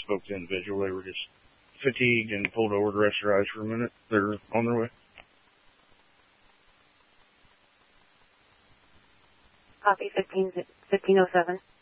spoke to the individual. They were just fatigued and pulled over to rest their eyes for a minute. They're on their way. Copy 1507.